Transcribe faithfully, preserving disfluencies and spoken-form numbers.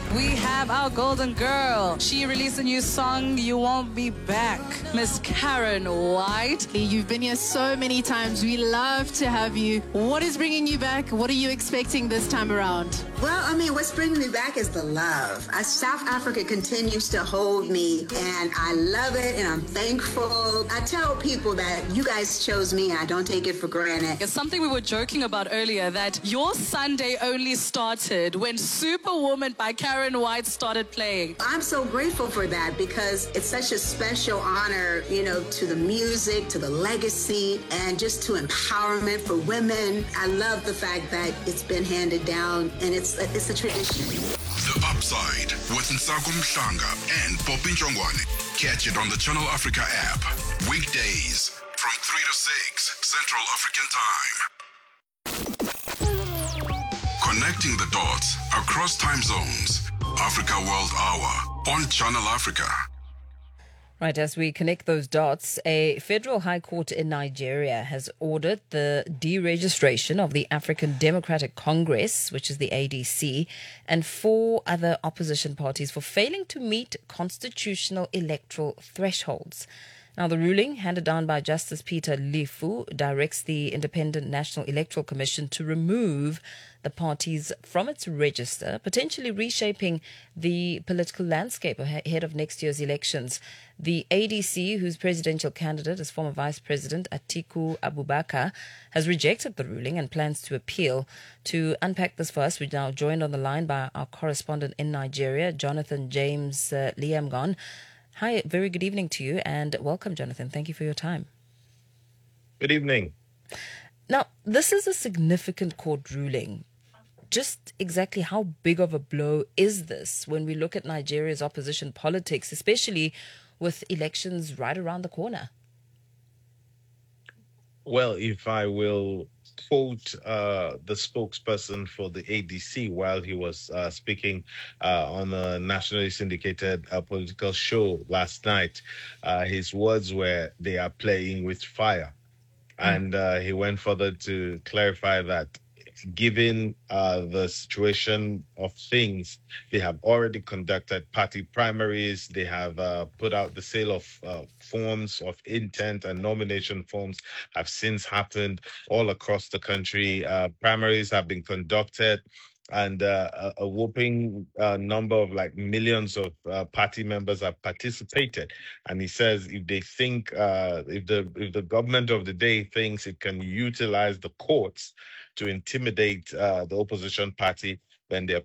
We have our golden girl. She released a new song, You Won't Be Back. Miss Karen White. You've been here so many times. We love to have you. What is bringing you back? What are you expecting this time around? Well, I mean, what's bringing me back is the love. Uh, South Africa continues to hold me, and I love it, and I'm thankful. I tell people that you guys chose me, and I don't take it for granted. It's something we were joking about earlier, that your Sunday only started when Superwoman by Karen White started playing. I'm so grateful for that because it's such a special honor, you know, to the music, to the legacy, and just to empowerment for women. I love the fact that it's been handed down, and it's a, it's a tradition. The Upside with Nsako Mhlanga and Poppy Njongwane. Catch it on the Channel Africa app. Weekdays from three to six Central African Time. Connecting the dots across time zones. Africa World Hour on Channel Africa. Right, as we connect those dots, a federal high court in Nigeria has ordered the deregistration of the African Democratic Congress, which is the A D C, and four other opposition parties for failing to meet constitutional electoral thresholds. Now, the ruling, handed down by Justice Peter Lifu, directs the Independent National Electoral Commission to remove the parties from its register, potentially reshaping the political landscape ahead of next year's elections. The A D C, whose presidential candidate is former Vice President Atiku Abubakar, has rejected the ruling and plans to appeal. To unpack this for us, we're now joined on the line by our correspondent in Nigeria, Jonathan James uh, Liamgon. Hi, very good evening to you, and welcome, Jonathan. Thank you for your time. Good evening. Now, this is a significant court ruling. Just exactly how big of a blow is this when we look at Nigeria's opposition politics, especially with elections right around the corner? Well, if I will quote uh, the spokesperson for the A D C while he was uh, speaking uh, on a nationally syndicated uh, political show last night, uh, his words were, "They are playing with fire." Mm. And uh, he went further to clarify that given uh, the situation of things, they have already conducted party primaries. They have uh, put out the sale of uh, forms of intent, and nomination forms have since happened all across the country. Uh, primaries have been conducted, and uh, a, a whopping uh, number of like millions of uh, party members have participated. And he says if they think, uh, if the if the government of the day thinks it can utilize the courts to intimidate uh, the opposition party, then they're